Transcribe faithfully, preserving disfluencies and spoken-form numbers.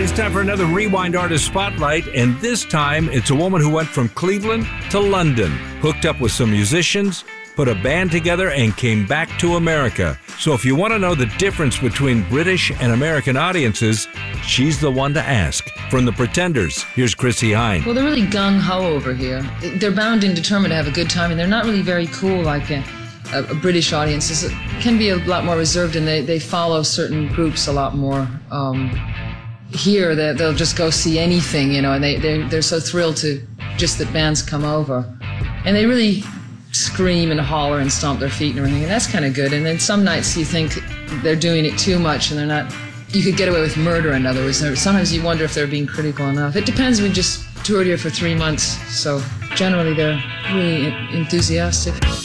it's time for another Rewind Artist Spotlight, and this time it's a woman who went from Cleveland to London, hooked up with some musicians, put a band together, and came back to America. So if you want to know the difference between British and American audiences, she's the one to ask. From The Pretenders, here's Chrissie Hynde. Well, they're really gung-ho over here. They're bound and determined to have a good time, and they're not really very cool like a, a, a British audience. It can be a lot more reserved, and they, they follow certain groups a lot more. Um, here, they, they'll just go see anything, you know, and they, they're, they're so thrilled to just that bands come over. And they really scream and holler and stomp their feet and everything, and that's kind of good. And then some nights you think they're doing it too much and they're not, you could get away with murder, in other words. Sometimes you wonder if they're being critical enough. It depends. We just toured here for three months, so generally they're really enthusiastic.